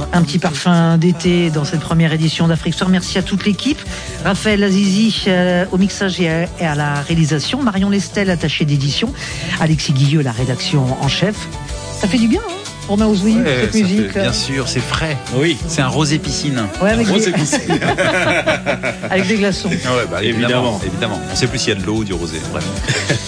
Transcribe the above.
Un petit parfum d'été dans cette première édition d'Afrique Soir. Merci à toute l'équipe. Raphaël Azizi au mixage et à la réalisation. Marion Lestel, attachée d'édition. Alexis Guilleux, la rédaction en chef. Ça fait du bien, hein, Romain Ozoui, cette musique. Bien sûr, c'est frais. Oui. C'est un rosé piscine. Ouais, avec, Avec des glaçons. Ouais, évidemment. On ne sait plus s'il y a de l'eau ou du rosé. Bref.